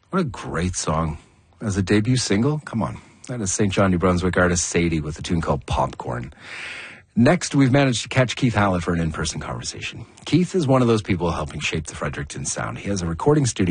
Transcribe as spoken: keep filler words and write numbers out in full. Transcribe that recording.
What a great song. As a debut single, come on. That is Saint John, New Brunswick artist Sadie with a tune called Popcorn. Next, we've managed to catch Keith Hallett for an in-person conversation. Keith is one of those people helping shape the Fredericton sound. He has a recording studio